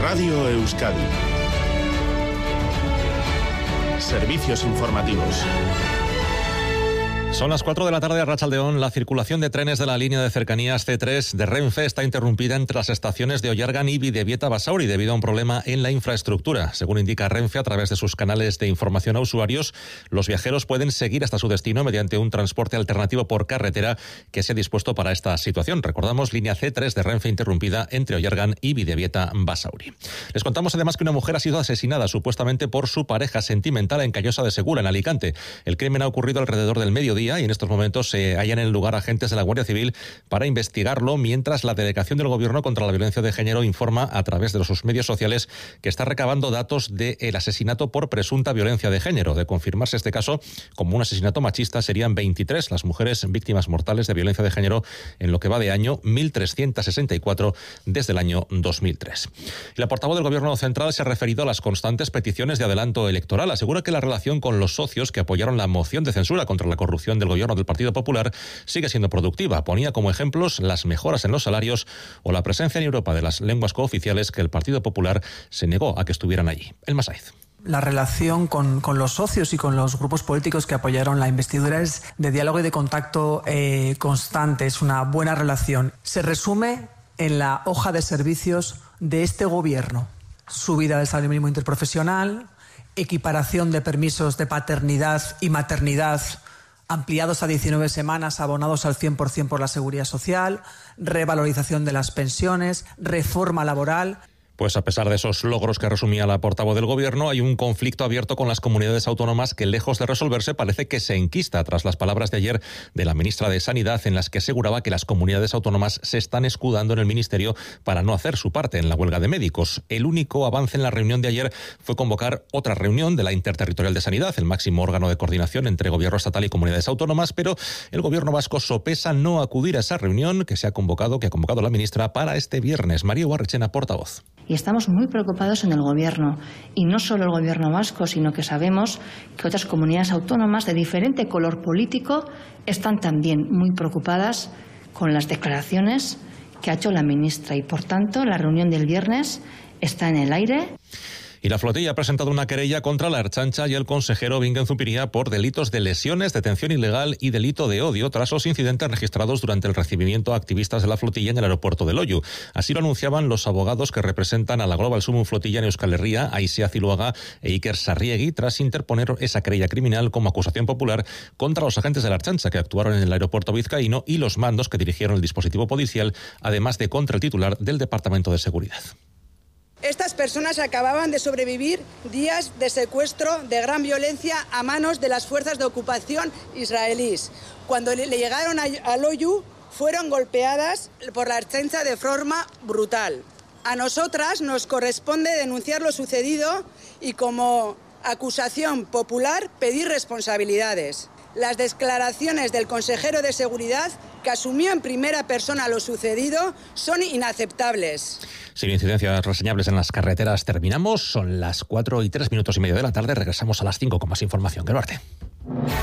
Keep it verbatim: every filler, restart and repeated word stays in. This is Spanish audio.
Radio Euskadi. Servicios informativos. Son las cuatro de la tarde a Arratsaldeón. La circulación de trenes de la línea de cercanías C tres de Renfe está interrumpida entre las estaciones de Ollargan y Bidebieta-Basauri debido a un problema en la infraestructura. Según indica Renfe, a través de sus canales de información a usuarios, los viajeros pueden seguir hasta su destino mediante un transporte alternativo por carretera que se ha dispuesto para esta situación. Recordamos, línea C tres de Renfe interrumpida entre Ollargan y Bidebieta-Basauri. Les contamos además que una mujer ha sido asesinada supuestamente por su pareja sentimental en Callosa de Segura, en Alicante. El crimen ha ocurrido alrededor del mediodía y en estos momentos se hallan en el lugar agentes de la Guardia Civil para investigarlo, mientras la Delegación del Gobierno contra la Violencia de Género informa a través de sus medios sociales que está recabando datos del asesinato por presunta violencia de género. De confirmarse este caso como un asesinato machista, serían veintitrés las mujeres víctimas mortales de violencia de género en lo que va de año, mil trescientas sesenta y cuatro desde el año dos mil tres. Y la portavoz del Gobierno Central se ha referido a las constantes peticiones de adelanto electoral. Asegura que la relación con los socios que apoyaron la moción de censura contra la corrupción del gobierno del Partido Popular sigue siendo productiva. Ponía como ejemplos las mejoras en los salarios o la presencia en Europa de las lenguas cooficiales que el Partido Popular se negó a que estuvieran allí. Elma Saiz. La relación con, con los socios y con los grupos políticos que apoyaron la investidura es de diálogo y de contacto eh, constante. Es una buena relación. Se resume en la hoja de servicios de este gobierno. Subida del salario mínimo interprofesional, equiparación de permisos de paternidad y maternidad ampliados a diecinueve semanas, abonados al cien por ciento por la Seguridad Social, revalorización de las pensiones, reforma laboral. Pues a pesar de esos logros que resumía la portavoz del Gobierno, hay un conflicto abierto con las comunidades autónomas que, lejos de resolverse, parece que se enquista tras las palabras de ayer de la ministra de Sanidad, en las que aseguraba que las comunidades autónomas se están escudando en el Ministerio para no hacer su parte en la huelga de médicos. El único avance en la reunión de ayer fue convocar otra reunión de la Interterritorial de Sanidad, el máximo órgano de coordinación entre Gobierno estatal y comunidades autónomas, pero el Gobierno vasco sopesa no acudir a esa reunión que se ha convocado, que ha convocado la ministra para este viernes. María Ubarrechena, portavoz. Y estamos muy preocupados en el Gobierno, y no solo el Gobierno vasco, sino que sabemos que otras comunidades autónomas de diferente color político están también muy preocupadas con las declaraciones que ha hecho la ministra, y por tanto la reunión del viernes está en el aire. Y la flotilla ha presentado una querella contra la Ertzaintza y el consejero Bingen Zupiria por delitos de lesiones, detención ilegal y delito de odio tras los incidentes registrados durante el recibimiento a activistas de la flotilla en el aeropuerto de Loiu. Así lo anunciaban los abogados que representan a la Global Sumum Flotilla en Euskal Herria, Aisia Ziluaga e Iker Sarriegi, tras interponer esa querella criminal como acusación popular contra los agentes de la Ertzaintza que actuaron en el aeropuerto vizcaíno y los mandos que dirigieron el dispositivo policial, además de contra el titular del Departamento de Seguridad. Estas personas acababan de sobrevivir días de secuestro de gran violencia a manos de las fuerzas de ocupación israelíes. Cuando le llegaron a Loiu, fueron golpeadas por la Ertzaintza de forma brutal. A nosotras nos corresponde denunciar lo sucedido y, como acusación popular, pedir responsabilidades. Las declaraciones del consejero de Seguridad, que asumió en primera persona lo sucedido, son inaceptables. Sin incidencias reseñables en las carreteras terminamos. Son las cuatro y tres minutos y medio de la tarde. Regresamos a las cinco con más información. Que lo arte.